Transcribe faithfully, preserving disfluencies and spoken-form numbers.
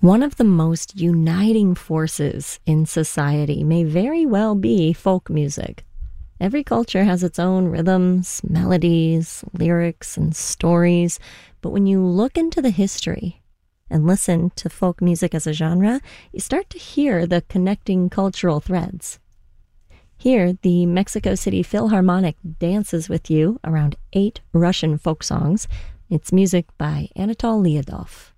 One of the most uniting forces in society may very well be folk music. Every culture has its own rhythms, melodies, lyrics, and stories, but when you look into the history and listen to folk music as a genre, you start to hear the connecting cultural threads. Here, the Mexico City Philharmonic dances with you around eight Russian folk songs. It's music by Anatol Lyudov.